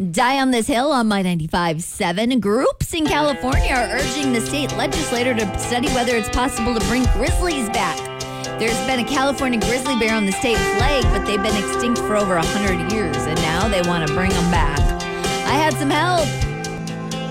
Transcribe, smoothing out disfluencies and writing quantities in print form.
Die on this hill on My 95.7. Groups in California are urging the state legislature to study whether it's possible to bring grizzlies back. There's been a California grizzly bear on the state flag, but they've been extinct for over 100 years, and now they want to bring them back. I had some help.